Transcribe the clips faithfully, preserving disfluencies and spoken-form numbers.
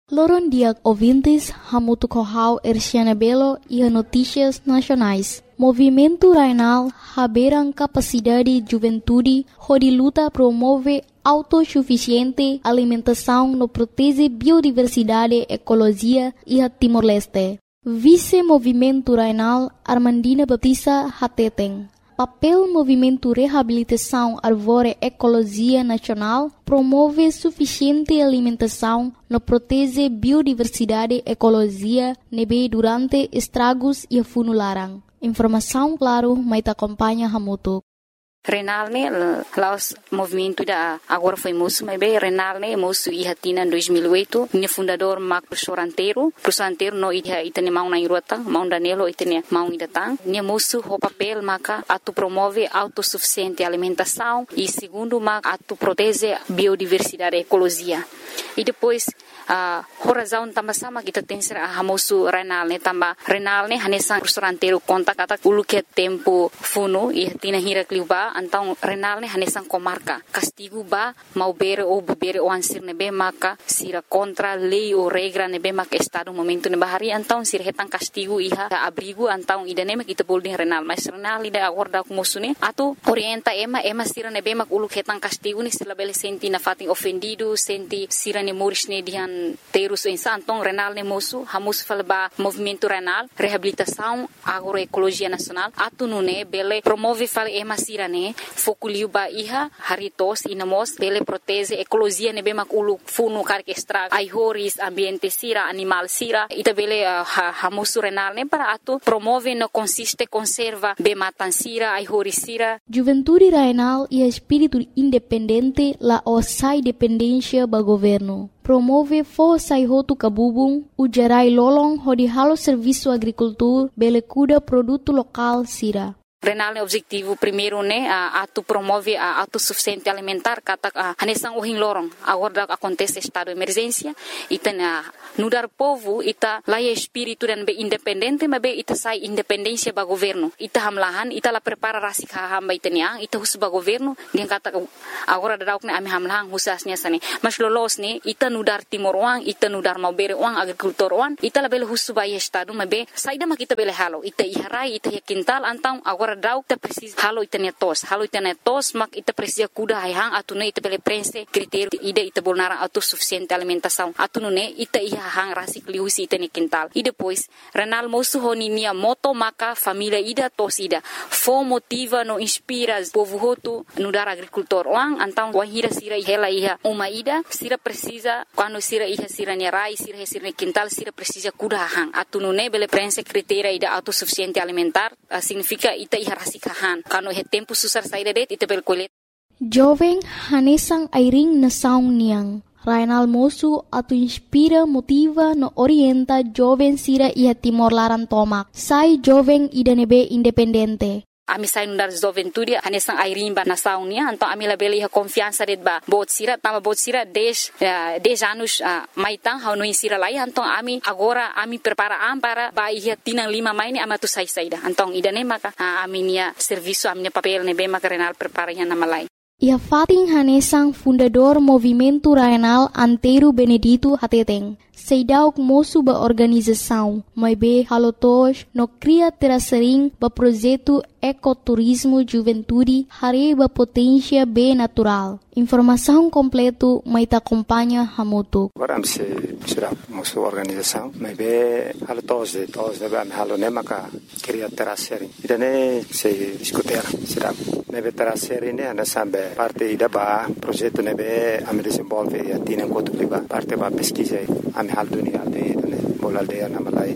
Loron dia ouvintes, Hamutu Kohau Erciana Belo e a Notícias Nacionais. Movimento Rainal haberam capacidade juventude, onde luta promove autossuficiente alimentação no protege biodiversidade, ecologia e a Timor-Leste. Vice-Movimento Rainal Armandina Batista Hateteng. Papel Movimento Reabilitação Arvore Ecologia Nacional promove suficiente alimentação no protege biodiversidade ecologia nebe durante estragos e funularang. Informação claro, mas acompanha Hamutu. Renal ne laos movimento da agora foi moço, mas bem Renal ne moço e hatina em dois mil e oito, ne fundador Mac professor Anteiro, professor Anteiro no ida itane mau na irota, mau Danilo itane mau idatang, ne moço o papel maca atu promove autossuficiente alimentação e segundo mac atu protege biodiversidade ecologia. E depois a uh, razão também sama kita tem ser a moço Renal ne também Renal ne hanesan professor Anteiro conta kata ulu que tempo funo e hatina hira kliuba então Renal ne hanesan comarca castigo ba mau bere ou bebere ou ansir nebe maka sira contra lei ou regra nebe maka estado momento nebe hari então sira hetan castigo iha abrigo então idane mak kita boleh Renal mas Renal ida acorda com moço ne atu orienta ema ema sira nebe mak ulu hetan castigo ni sila bele senti na fatin ofendido senti sira ne moris ne dihan terus insa então Renal ne moço hamus falba movimento Renal reabilitação agroecologia nacional atu nune bele promove fal ema sira ne fokuliu ba iha haritos inamos bele protege ecologia ne bemak ulu funu karke extra aihoris ambiente sira animal sira ita bele uh, ha, hamusu Renal ne para atu promove no consiste conserva be matan sira aihoris sira. Juventude Rainal e espírito independente la osai dependência ba governo. Promove força e roto cabubung, o gerai lolong hodi halo serviço agricultura, bele cuida produto local sira. Renal ne objetivo primeiro ne uh, atu promove a uh, autossuficiente alimentar kata uh, hanesang uhing lorong agora acontece estado de emergência ita na nudar povo ita laia espírito dan be independente mas be ita sai independência ba governo ita hamlahan ita la prepara rasik hamba ita niang ita hus ba governo dia kata agora dauk ne ami hamlahan husasnya sane mas lolos ne ita nudar timor wang ita nudar mau bere wang agrikultor wang ita la bele hus ba estado mas be saida ma kita bele halo ita iharai ita ya kintal antang agora dauk ta precisa halo itane tos halo itane tos mak ita precisa kuda hang atune ita bele prense critério ida ita bolnara autossuficiente alimentação atune ita iha hang rasik liusi itane quintal e depois Renal moço honinia moto maka família ida tos ida fo motiva no inspira povo hotu no dar agricultor wang antang wahira sira hela iha uma ida sira precisa quando sira iha sira ne rai sira sira quintal sira precisa kuda hang atune bele prense critério ida autossuficiente alimentar uh, significa ita harasikahan kano he tempo susar saída det ita bel kolet jovem hanesang airing na saung niang Rainal moço atu inspira motiva no orienta jovem sira ia Timor Laran tomak sai jovem idanebe independente. Ami sai nundar juventude hanesang airing ba nasaung nia então ami labele ha confiança det ba bot sira tama bot sira dez dez anos uh, maitang hau no sira lai então ami agora ami prepara am para ba ia tinang lima mai ni amatu sai saida então idane maka uh, ami nia serviço ami papel ne be maka Renal prepara nya nama lai. Ia Fatin Hanesang fundador Movimento Rainal Anteiro Benedito Hateteng. Seidauk moço ba organização, mas be halotos no cria terasering ba projeto ecoturismo juventude hari ba potência be natural. Informação completo mai ta acompanha Hamutu. Agora se será moço organização, mas be halotos de tos de ba halo nemaka cria terasering. Idane se discutir será nebe terasering ne ana sambe parte ida ba projeto nebe am desenvolve e atina enquanto liba parte ba pesquisa am hal dunia aldeia ne bol aldeia na malai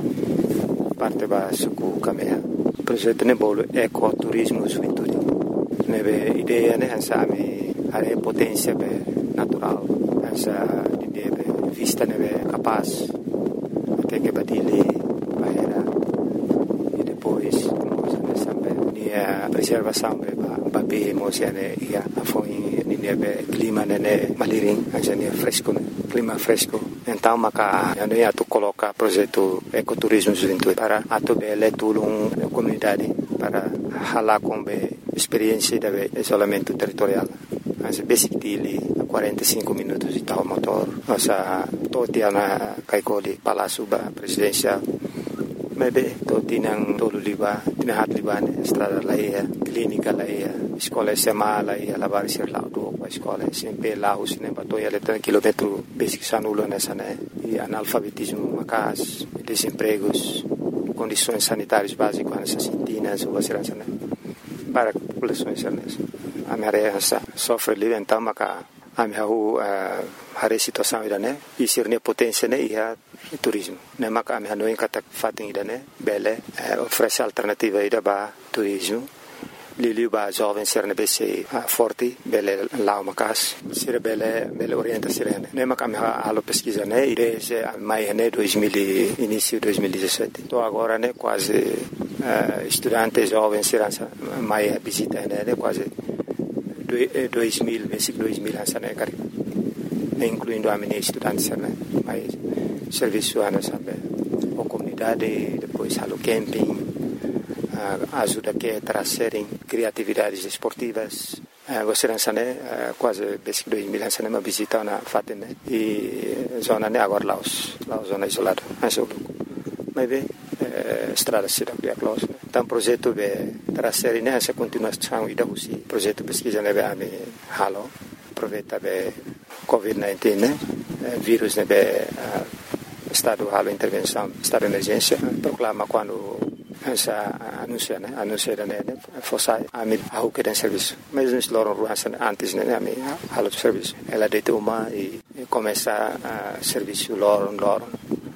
parte ba suku kamea projeto ne bol ecoturismo juventude nebe ideia ne hansa ami are potência be natural hansa ideia be vista nebe capaz até que batile bahera e depois moça ne sambe nia preservação be ba be moça ne ia afoi nia be clima ne maliring hansa ne fresco clima fresco então maka ano ia tu coloca projeto ecoturismo juventude para atu bele tulung comunidade para hala com be experiência de isolamento territorial mas basic dele quarenta e cinco minutos de tal motor Nossa totia na kaikoli Palácio Presidencial. Maybe to tinang tolo liba, tinahat liba ne estrada laia, clínica laia, escola S M A laia, lavar ser lá do a escola sempre lá os ne batoia letra quilômetro basic sanulo nessa né e analfabetismo macas, desempregos, condições sanitárias básicas nessa sintinas ou segurança né para populações nessa a minha sofre livre então maca a minha a situação ida né e ser ne potência né ia turismo ne maka ami hanoin kata fating ida ne bele oferece alternativa ida ba turismo lili ba jovem ser ne bese forte bele lá macas ser bele bele orienta serene ne maka ami halo pesquisa né ide se mai ne dois mil início dois mil e dezessete to agora né quase estudante jovem serança mai visita né quase dois mil basic dois mil essa né cari incluindo a minha estudante né mais serviço ana sabe a comunidade depois halo camping uh, ajuda que trazerem criatividades esportivas uh, você não sabe uh, quase basic dois mil essa uma visita na fatem né e zona né agora Laos Laos zona isolada mas eu mas bem estrada cidade de Laos então projeto de trazer né essa continuação e da usi projeto pesquisa né a me halo aproveita de covid dezenove né vírus né estado halo intervenção estado de emergência proclama quando essa anuncia né anuncia né fosse a mim a que tem serviço mas nós loram ruas antes né a mim halo de serviço ela deita uma e começa a serviço loram loram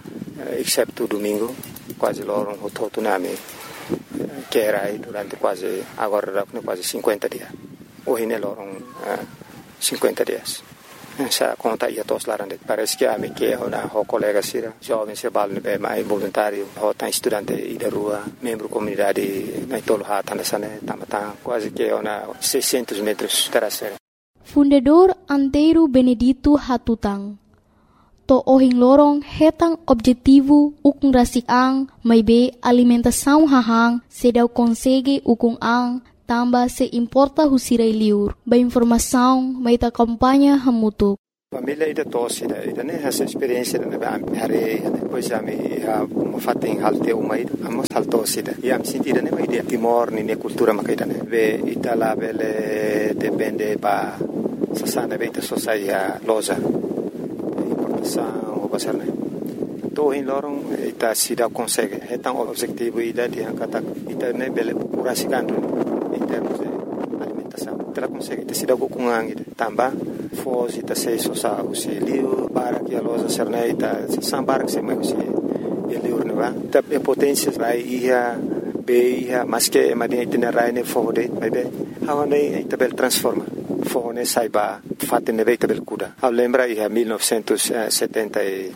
exceto domingo quase loram o todo né a mim que era aí durante quase agora quase cinquenta dias hoje né loram cinquenta dias essa conta ia todos lá parece que a me que na o colega sira jovem se bal ne mais voluntário o tá estudante e da rua membro comunidade na tolo hata nessa né tamata quase que na seiscentos metros terasera Fundador Antero Benedito Hatutang to ohing lorong hetang objetivo ukung rasik-ang may be alimentação hahang sedaw konsege ukung ang tamba se importa husiray liur. Ba informação, may ta kampanya hamutuk. Família ida tosse ida ida né essa experiência né ba hare depois a me a fating halte uma ida amos haltosse ida e am sentida né ida timor ni ne cultura makaida né ve itala vele depende ba sasana beita sociedade loja importação o basar né to in lorong ita sida consegue hetang objetivo ida di angkata ita né bele kurasikan em termos de alimentação. Ela consegue ter sido com angin também fosse ta sei sosa usi liu para que a loja serneita sambar que se mais usi liu neva ta potência rai ia be ia mas que madinha itena rai ne fode bebe hawane tabel transforma fone saiba fatte ne veita bel kuda a lembra ia mil novecentos e setenta e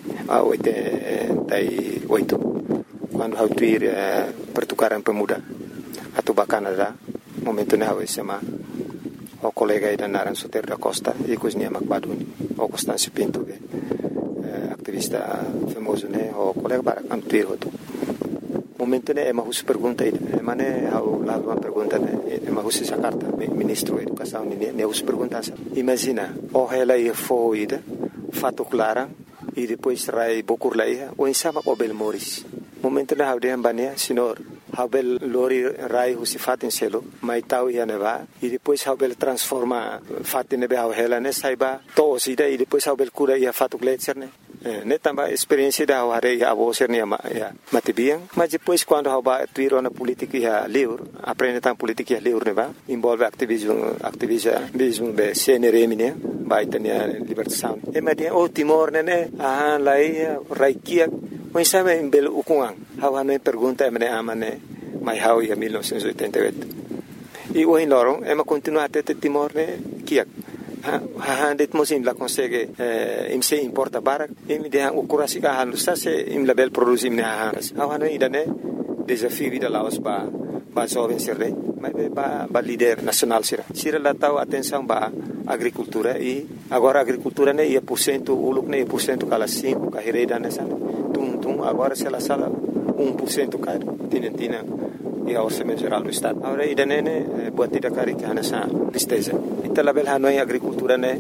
oito quando hau tuir pertukaran pemuda atau Canada momento ne hau sema o colega ida naran Soter da Costa e cosnia Macbaduni o Constâncio Pinto be activista famoso ne o colega para antuir hoto momento ne é uma pergunta ida mane hau lá uma pergunta ne é uma essa carta ministro da educação ne ne us pergunta imagina o ela ia foi ida fato clara e depois rai bokur lá ia o insama o Belmoris momento ne hau de ambania senhor Habel lori rai husi fatin selo mai tau ia neva e depois habel transforma fatin nebe hela ne saiba to sida e depois habel cura ia fatu gletser ne ne tamba experiência da hare ia abo ser ne ya matibiang mas depois quando haba tuiro na política ia liur aprende tam política ia liur neva envolve ativismo ativismo be C N R M ne vai tenia libertação e media o Timor ne ah lai raikia mas sabe em belo ukungang hawa no pergunta emne amane mai hau ia mil novecentos e oitenta e oito e o in lorong ema continua até Timor ne kiak ha det mosim la consegue im se importa barak im de o kurasi ka halu sa se im label produzi im ne ha hawa no idane desafio vida laos ba ba jovem serre mas ba ba líder nacional sira sira la tau atenção ba agricultura e agora agricultura ne ia por cento uluk ne por cento kala cinco ka hereda nessa tum tum agora se la sala um por cento cai tinentina e a orçamento geral do estado agora ida ne buat tidak kari que nessa tristeza ita label hanoi agricultura ne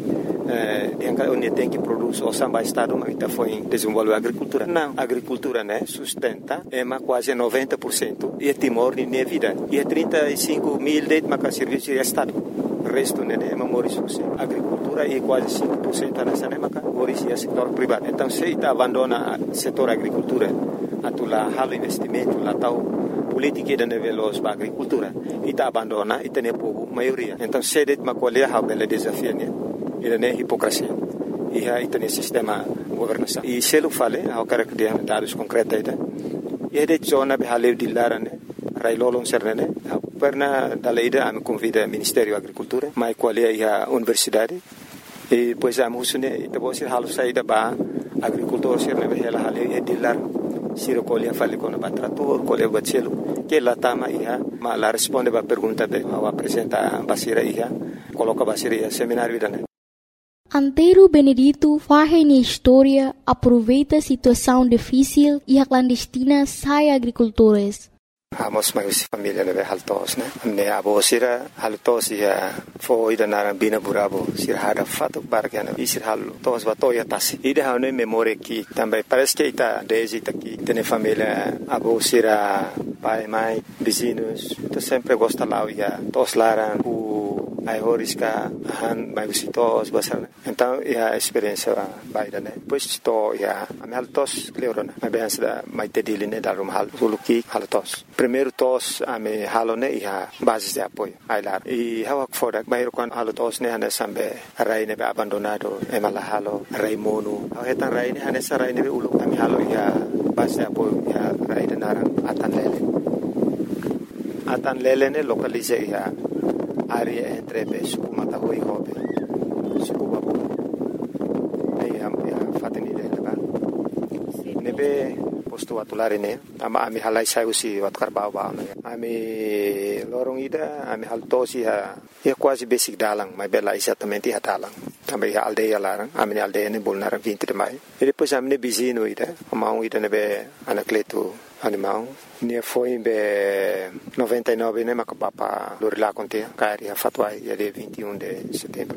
dia onde tem que produzir o samba estado mas está foi desenvolver a agricultura não a agricultura né sustenta é mais quase noventa por cento e é Timor de minha vida e é trinta e cinco mil de mais serviço de estado o resto né é memória a agricultura e quase cinco por cento nessa né mas origem setor privado então se está abandona o setor agricultura atula halo investimento lá tal política de nível da agricultura e está abandona e tem pouco maioria então se det uma colher a bela desafio né ele é hipocrisia e aí tem sistema governação e se ele fala ao cara que tem dados concretos aí e de zona be haleu de lara né railolon serne perna da leida a me convida Ministério da Agricultura mai qual é a universidade e pois a musune e depois halu saída ba agricultor serne be ela haleu e de lar siro colher fale com o trator colher bacelo que lá tama ia ma la responde ba pergunta be ao apresenta basira ia coloca basira ia seminário da Antero Benedito faz na história, aproveita a situação difícil e a clandestina sai agricultores. Amos mais família leve haltos né. Ne abo sira haltos ia foi da narambina burabo sira hada fato bargana e sira haltos batoya tasi. Ida hane memória que também parece que está desde aqui tem família abo sira pai mãe vizinhos. Tu sempre gosta lá ia tos laran o ai horiska han mai visitos basar então a experiência baida né depois estou ia a me haltos cleorona a bem da mai tedili né da rumhal suluki haltos primeiro tos a me halone ia base de apoio ai lá e hawa foda bairo quan haltos né hane sambe rai ne abandonado e mala halo rai mono a hetan rai ne hane sa rai ne ulu a me halo ia base de apoio ia rai de naran atan lele atan lele ne localize ia área entre suku matahui hobe suku babu ei am ya fateni de laga nebe posto atulare ne ama ami halai sai usi wat karbau ba ne ami lorong ida ami halto si ha ya quase basic dalang mai bela exatamente ha dalang também a aldeia larang ami aldeia ne bolnar vinte de mai e depois ami ne bizino ida ama ida nebe anacleto animal ne foi em noventa e nove né mas papa Lorila contea cari a fatwa ia de vinte e um de setembro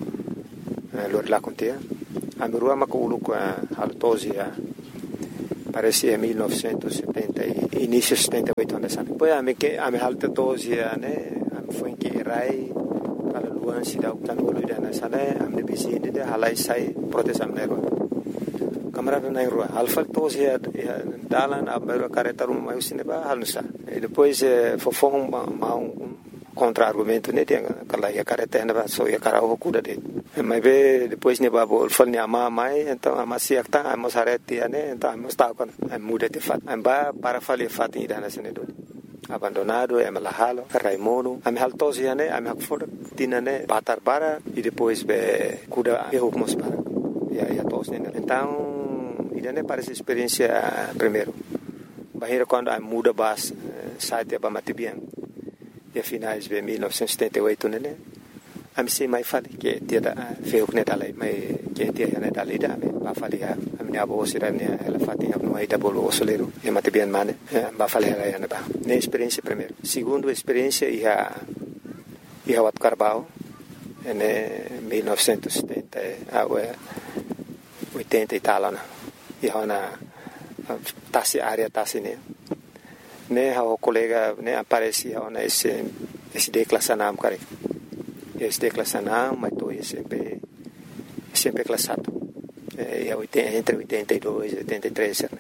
Lorila contea a merua maculu com a altosia parece em mil novecentos e setenta início setenta e oito anos depois a me que a me altosia né foi em que rai para luan se dá o tanolo ida na sala a me bizinde de halai sai proteção nego camarada na rua alfa tos ya dalan abero careta rumah mai usine ba halusa e depois fofong ma um contra argumento né tem aquela ya careta na so ya cara o cuda de mas ve depois ne ba bol fal ne ama mai então ama si akta ama sareti né então ama sta con muda de fat amba para fali fat ida na sene do abandonado é malahalo raimono am haltos ya né am hakfor tinane batar bara e depois be cuda e hukmos para ya ya tos né então e não parece experiência primeiro bahira quando a muda bas site ba matibian e finais de mil novecentos e setenta e oito né a me sei mais fale que dia da feu que dali mai que dia né dali da ba fale a minha avó sira né ela fatinha no aí da bolo soleiro e matibian mane ba fale ela ya ba ne experiência primeiro segundo experiência e a e a wat carbao né mil novecentos e setenta a oitenta e tal né e hona tasi área tasi ne ne o colega ne aparecia ona esse esse declassanam cara esse declassanam mas tô sempre sempre classado é entre oitenta e dois e oitenta e três né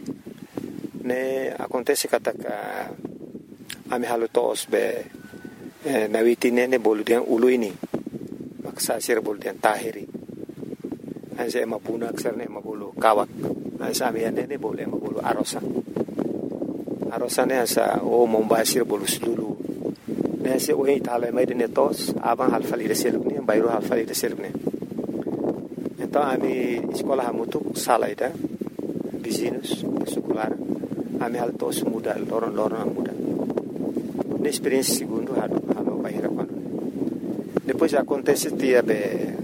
ne acontece que a a me halotos be na vitine ne boludian uluini maksa sir boludian tahiri Anse mapuna aksarne mabulu kawak. Ansa amiane ne boleh mabulu arosa. Arosa ne asa o mombasir bolu sulu. Ne se o itala mai de netos abang halfali de seluk ne bayro halfali de seluk ne. Então ami escola hamutu sala ida vizinhos secular ami altos muda loron loron muda. Ne experiência segundo hado hado bayra quando. Depois acontece dia be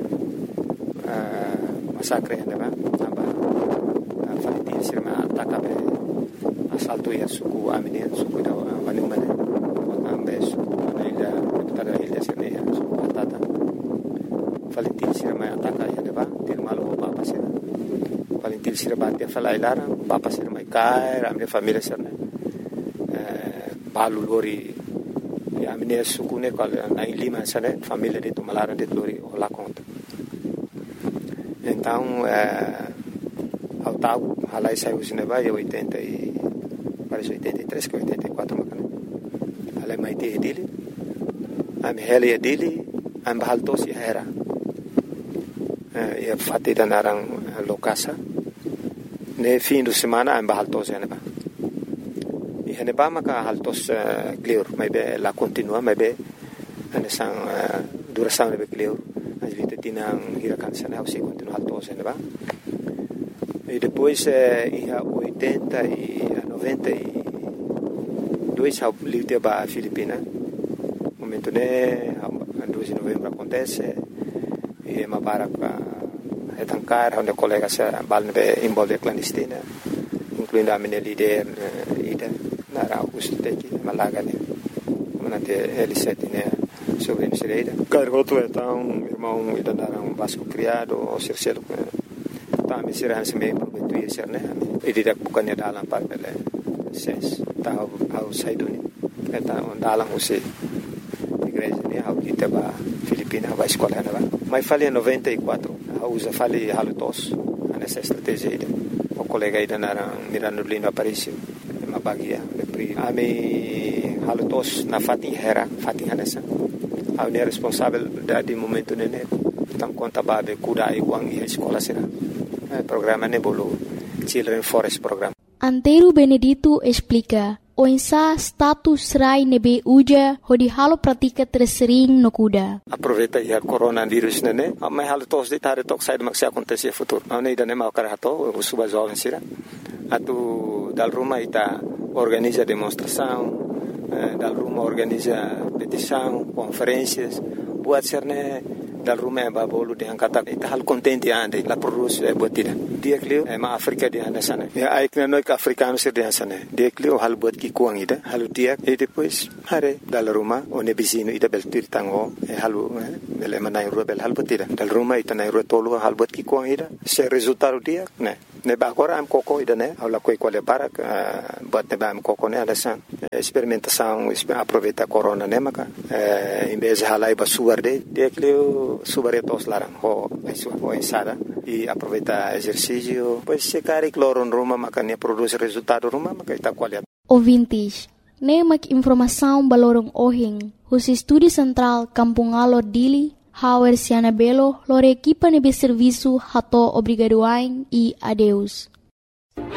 masakre né ba aba falitin sirma atakabe asalto ya suku amine suku da wani mane ambe suku ila tada ila sirne ya suku atata falitin sirma ataka sira bate falai lara papa sira mai kai ramne família sira né balu lori a minha suku ne qual na Lima sana família de Tumalara de lori lá conta então ao tal halai saiu cinema e oitenta e parece oitenta e três que oitenta e quatro macana halai mai te dele am heli dele am bahaltos ya era e fatida narang lokasa ne fim de semana am bahaltos ya neba e neba maka haltos clear mai be la continua mai be ane sang duração nebe clear as vita tinang hirakan sana se continua haltos ya neba e depois ia oitenta e noventa e dois ao livre ba Filipina momento né dois de novembro acontece e uma barca é tancar onde colegas balne envolve clandestina incluindo a minha líder ida na Augusto Teki Malaga né manate L sete né sobre Insereida cargoto então irmão ida na um vasco criado o circelo tá me será se meio prometuir ser né e didak bukannya dalam parpele ses tá ao saiduni eta dalam usi igreja né ao kita ba Filipina ba escola né ba mas falei em noventa e quatro a usa falei halutos nessa estratégia ida o colega ida na Mirando Lindo Aparício uma bagia pri ami halutos na Fatin Hera Fatin nessa a unir responsável da de momento né então conta ba be kuda e uang e escola será programa Nebolo Children Forest Program. Antero Benedito explica o insa status rai nebe uja hodi halo pratika tersering no kuda. Aproveita ya coronavírus nene, mas halo tos de tare tok sai maksi acontecer futuro. Não ida nem mau karato, o suba jovem sira. Atu dal Roma ita organiza demonstração, dal Roma organiza petição, conferências, buat serne dal Roma ba bolu de angkata ita hal contente ande la produce e botida dia klio e ma Afrika di anda sana ya ai kna no ka africano sir di sana dia klio hal bot ki kuang ida halu dia e depois hare dal Roma one bisino ida bel tirtango e halu bele manai rubel hal botida dal Roma ita nai rotolo hal bot ki kuang ida se resultado dia ne ne ba agora am coco ida ne ala coi quale para bot ne ba am coco ne anda san experimentação aproveita corona ne maka em vez halai ba suarde dia klio subaretos larang ho ho ensada e aproveita exercício pois se cari cloro em Roma makanya produz resultado Roma makaita qualidade. Ouvintes, nemak informação balorong ohing os estúdio central Kampungalo Dili Hauer Siana Belo lore equipa nebe serviço hato obrigadoain e adeus.